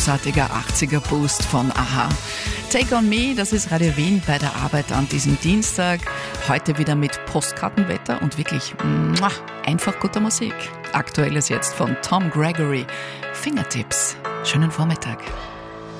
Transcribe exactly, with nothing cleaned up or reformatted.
großartiger achtziger-Boost von a-ha. Take on Me, das ist Radio Wien bei der Arbeit an diesem Dienstag. Heute wieder mit Postkartenwetter und wirklich muah, einfach guter Musik. Aktuelles jetzt von Tom Gregory. Fingertips. Schönen Vormittag.